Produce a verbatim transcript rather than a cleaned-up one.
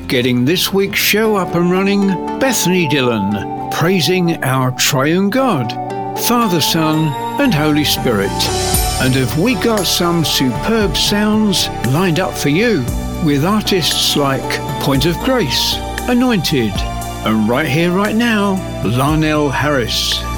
Getting this week's show up and running, Bethany Dillon, praising our triune God, Father, Son and Holy Spirit. And have we got some superb sounds lined up for you with artists like Point of Grace, Anointed, and right here, right now, Larnell Harris.